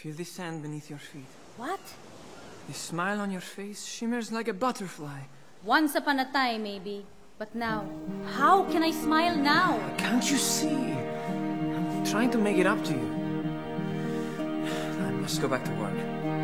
Feel the sand beneath your feet. What? The smile on your face shimmers like a butterfly. Once upon a time, maybe. But now, how can I smile now? Can't you see? I'm trying to make it up to you. I must go back to work.